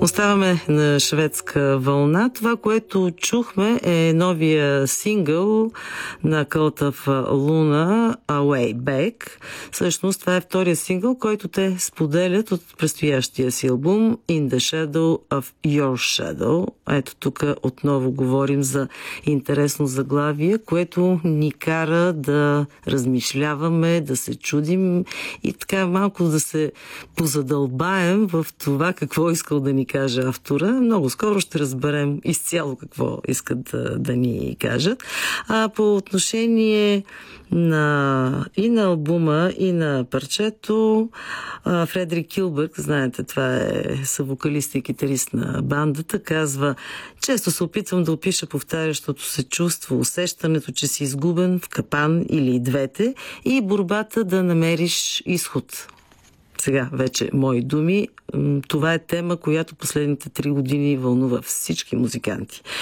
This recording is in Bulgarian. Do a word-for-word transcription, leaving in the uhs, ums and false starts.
Оставаме на шведска вълна. Това, което чухме, е новия сингъл на Cult of Luna, Way Back. Всъщност това е втория сингъл, който те споделят от предстоящия си албум In the Shadow of Your Shadow. Ето тук отново говорим за интересно заглавие, което ни кара да размишляваме, да се чудим и така малко да се позадълбаем в това какво искал да ни каже автора. Много скоро ще разберем изцяло какво искат да, да ни кажат. А по отношение на, и на албума, и на парчето, Фредерик Килбърг, знаете, това е съвокалист и китарист на бандата, казва: често се опитвам да опиша повтарящото се чувство, усещането, че си изгубен в капан или и двете, и борбата да намериш изход. Сега вече мои думи. Това е тема, която последните три години вълнува всички музиканти.